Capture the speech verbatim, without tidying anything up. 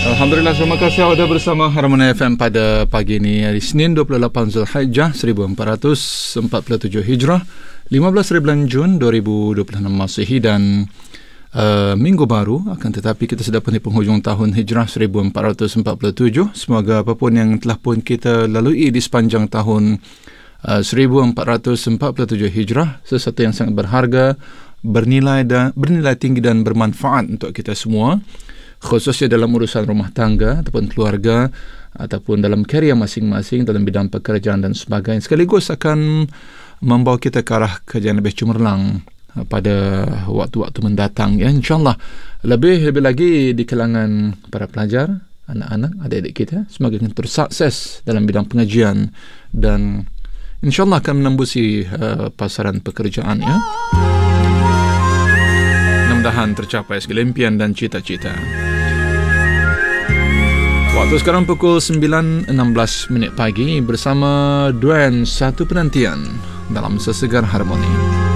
Alhamdulillah, terima kasih awak dah bersama Harmony F M pada pagi ini, hari Senin dua puluh lapan Zulhijjah seribu empat ratus empat puluh tujuh Hijrah, lima belas hari bulan Jun dua ribu dua puluh enam Masihi, dan uh, minggu baru. Akan tetapi kita sudah pun di penghujung tahun Hijrah seribu empat ratus empat puluh tujuh. Semoga apapun yang telah pun kita lalui di sepanjang tahun uh, seribu empat ratus empat puluh tujuh Hijrah, sesuatu yang sangat berharga, bernilai dan bernilai tinggi dan bermanfaat untuk kita semua, khususnya dalam urusan rumah tangga ataupun keluarga, ataupun dalam karier masing-masing, dalam bidang pekerjaan dan sebagainya, sekaligus akan membawa kita ke arah kerjaan lebih cemerlang pada waktu-waktu mendatang, ya, insyaAllah. Lebih-lebih lagi di kalangan para pelajar, anak-anak, adik-adik kita, semoga kita terus sukses dalam bidang pengajian dan insyaAllah akan menembusi uh, pasaran pekerjaan, ya. Mudah-mudahan tercapai segala impian dan cita-cita. Waktu sekarang pukul sembilan enam belas minit pagi, bersama Duen Satu Penantian dalam Sesegar Harmoni.